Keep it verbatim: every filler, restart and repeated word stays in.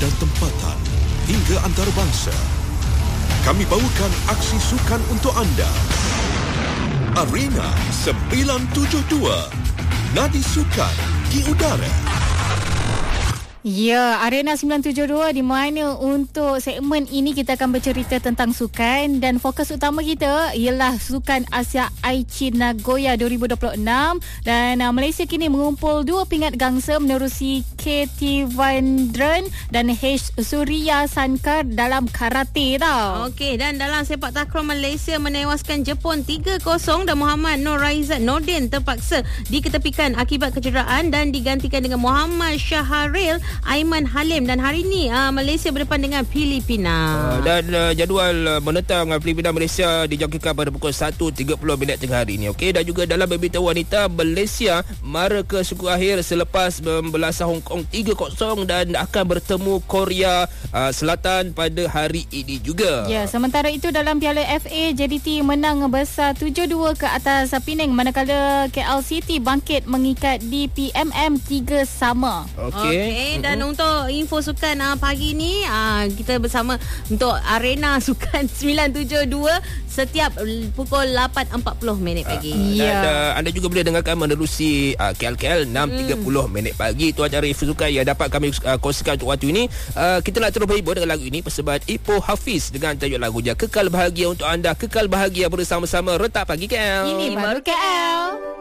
dan tempatan hingga antarabangsa. Kami bawakan aksi sukan untuk anda. Arena sembilan tujuh dua. Nadi sukan di udara. Ya, Arena sembilan tujuh dua di mana untuk segmen ini kita akan bercerita tentang sukan dan fokus utama kita ialah Sukan Asia Aichi Nagoya dua ribu dua puluh enam dan uh, Malaysia kini mengumpul dua pingat gangsa menerusi K T Vandren dan H Surya Sankar dalam karate tau. Okey, dan dalam sepak takraw Malaysia menewaskan Jepun tiga kosong dan Muhammad Nur Raizat Nordin terpaksa diketepikan akibat kecederaan dan digantikan dengan Muhammad Syaharil Aiman Halim dan hari ini uh, Malaysia berdepan dengan Filipina. Uh, dan uh, jadual uh, menentang uh, Filipina Malaysia dijangkakan pada pukul satu tiga puluh minit tengah hari ini. Okey, dan juga dalam badminton wanita Malaysia mara ke suku akhir selepas membelasah Hong Kong tiga kosong dan akan bertemu Korea uh, Selatan pada hari ini juga. Ya, sementara itu dalam Piala F A J D T menang besar tujuh dua ke atas Penang manakala K L City bangkit mengikat di P M M tiga sama. Okey. Okay. Dan uh-huh. untuk info sukan uh, pagi ni uh, kita bersama untuk Arena Sukan sembilan tujuh dua setiap pukul lapan empat puluh minit pagi. Uh, ya. Dan uh, anda juga boleh dengarkan menerusi uh, K L K L enam tiga puluh hmm. minit pagi. Itu acara info sukan yang dapat kami uh, kongsikan untuk waktu ini. Uh, kita nak terus berhibur dengan lagu ini persembahan Ipoh Hafiz dengan tajuk lagunya Kekal Bahagia untuk anda. Kekal bahagia bersama-sama Retak Pagi K L. Ini baru K L.